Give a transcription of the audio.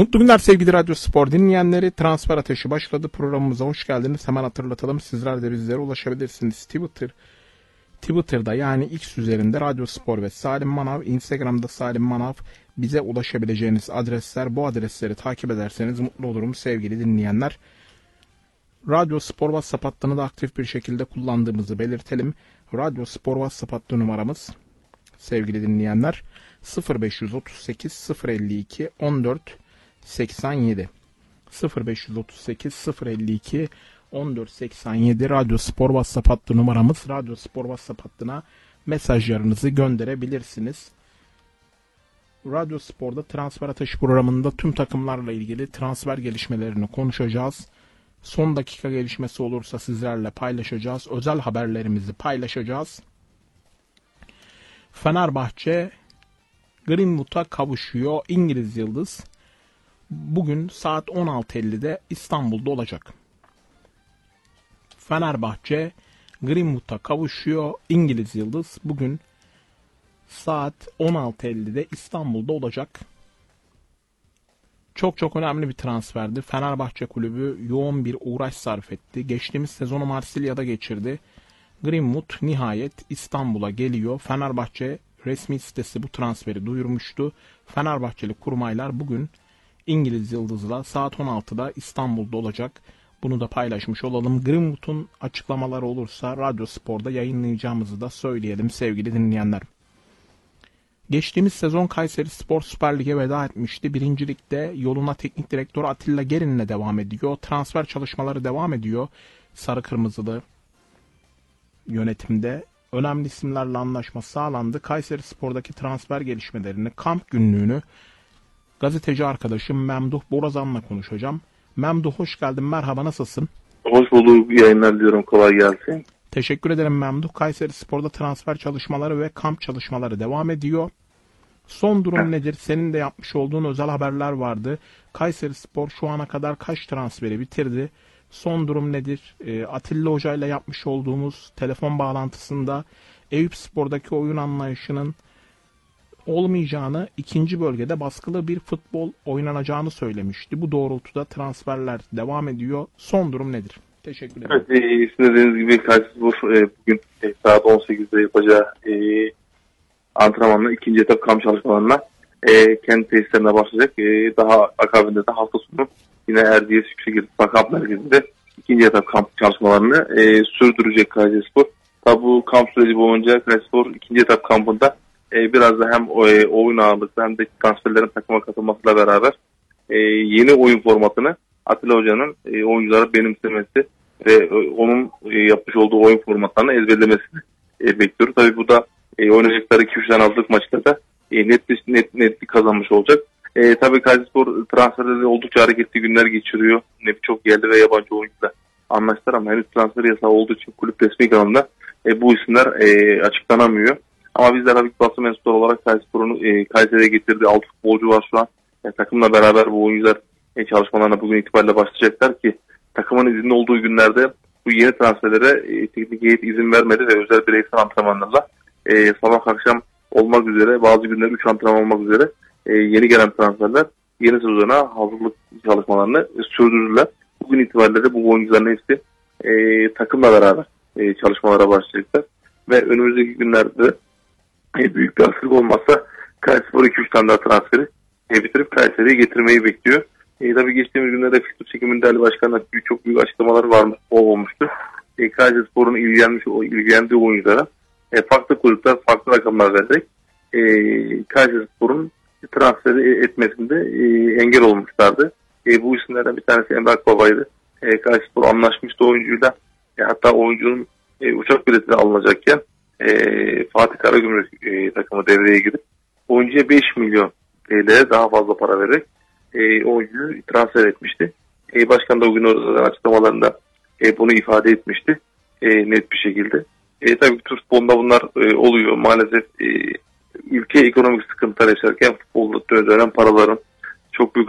Mutlu günler sevgili Radyo Spor dinleyenleri. Transfer Ateşi başladı. Programımıza hoş geldiniz. Hemen hatırlatalım. Sizler de bizlere ulaşabilirsiniz. Twitter'da yani X üzerinde Radyo Spor ve Salim Manav, Instagram'da Salim Manav, bize ulaşabileceğiniz adresler. Bu adresleri takip ederseniz mutlu olurum sevgili dinleyenler. Radyo Spor WhatsApp hattını da aktif bir şekilde kullandığımızı belirtelim. Radyo Spor WhatsApp hattı numaramız sevgili dinleyenler 0538 052 14 87 0538 052 14 87 Radyo Spor WhatsApp hattı numaramız. Radyo Spor WhatsApp hattına mesajlarınızı gönderebilirsiniz. Radyo Spor'da Transfer Ateşi programında tüm takımlarla ilgili transfer gelişmelerini konuşacağız. Son dakika gelişmesi olursa sizlerle paylaşacağız. Özel haberlerimizi paylaşacağız. Fenerbahçe Greenwood'a kavuşuyor. İngiliz Yıldız bugün saat 16.50'de İstanbul'da olacak. Fenerbahçe Greenwood'a kavuşuyor. İngiliz Yıldız bugün saat 16.50'de İstanbul'da olacak. Çok önemli bir transferdi. Fenerbahçe kulübü yoğun bir uğraş sarf etti. Geçtiğimiz sezonu Marsilya'da geçirdi. Greenwood nihayet İstanbul'a geliyor. Fenerbahçe resmi sitesi bu transferi duyurmuştu. Fenerbahçeli kurmaylar bugün İngiliz Yıldız'la saat 16'da İstanbul'da olacak. Bunu da paylaşmış olalım. Greenwood'un açıklamaları olursa Radyo Spor'da yayınlayacağımızı da söyleyelim sevgili dinleyenler. Geçtiğimiz sezon Kayserispor Süper Lig'e veda etmişti. Birincilikte yoluna teknik direktör Atilla Gerin'le devam ediyor. Transfer çalışmaları devam ediyor. Sarı Kırmızılı yönetimde önemli isimlerle anlaşma sağlandı. Kayserispor'daki transfer gelişmelerini, kamp günlüğünü gazeteci arkadaşım Memduh Borazan'la konuşacağım. Memduh hoş geldin. Merhaba, nasılsın? Hoş bulduk. Yayınlar diyorum. Kolay gelsin. Teşekkür ederim Memduh. Kayserispor'da transfer çalışmaları ve kamp çalışmaları devam ediyor. Son durum nedir? Senin de yapmış olduğun özel haberler vardı. Kayserispor şu ana kadar kaç transferi bitirdi? Son durum nedir? Atilla Hoca ile yapmış olduğumuz telefon bağlantısında Eyüpspor'daki oyun anlayışının olmayacağını, ikinci bölgede baskılı bir futbol oynanacağını söylemişti. Bu doğrultuda transferler devam ediyor. Son durum nedir? Teşekkür ederim. Evet, sizin dediğiniz gibi Kayserispor bugün saat 18'de yapacağı antrenmanla ikinci etap kamp çalışmalarına kendi tesislerine başlayacak. Daha akabinde de hafta sonu yine Erciyes Yüksek İrtifa Kamp Merkezi'nde ikinci etap kamp çalışmalarını sürdürecek Kayserispor. Tabi bu kamp süreci boyunca Kayserispor ikinci etap kampında biraz da hem oyun ağırlıklı hem de transferlerin takıma katılmasıyla beraber yeni oyun formatını Atilla Hoca'nın oyunculara benimsemesi ve onun yapmış olduğu oyun formatlarını ezberlemesini bekliyoruz. Tabii bu da oynayacakları 2-3 tane hazırlık maçta da netlik kazanmış olacak. Tabii Kayserispor transferleri oldukça hareketli günler geçiriyor. Birçok yerli ve yabancı oyuncular anlaştılar ama henüz transfer yasağı olduğu için kulüp resmi kanalında bu isimler açıklanamıyor. Ama bizler tabii basın mensupları olarak Kayserispor'un Kayseri'ye getirdiği 6 futbolcu var şu an. Takımla beraber bu oyuncular çalışmalarına bugün itibariyle başlayacaklar ki takımın izinli olduğu günlerde bu yeni transferlere teknik heyet izin vermedi ve özel bireysel antrenmanlarla sabah akşam olmak üzere bazı günler 3 antrenman olmak üzere yeni gelen transferler yeni sezona hazırlık çalışmalarını sürdürdüler. Bugün itibariyle de bu oyuncuların hepsi takımla beraber çalışmalara başlayacaklar ve önümüzdeki günlerde büyük bir aksilik olmazsa Kayserispor 2-3 tane daha transferi bitirip Kayseri'ye getirmeyi bekliyor. Tabii geçtiğimiz günlerde fikstür çekiminde Ali Başkan'la çok büyük açıklamaları olmuştu. Kayserispor'un ilgilendiği oyunculara farklı kulüpler farklı rakamlar vererek Kayserispor'un transferi etmesinde engel olmuşlardı. Bu isimlerden bir tanesi Emre Akbaba'ydı. Kayserispor anlaşmıştı oyuncuyla. Hatta oyuncunun uçak bileti alınacakken Fatih Karagümrük takımı devreye girip oyuncuya 5 milyon TL daha fazla para vererek oyuncuyu transfer etmişti. Başkan da bugün orada açıklamalarında bunu ifade etmişti net bir şekilde. Tabii Türk futbolunda bunlar oluyor. Maalesef ülke ekonomik sıkıntılar yaşarken futbolda dönen paraların çok büyük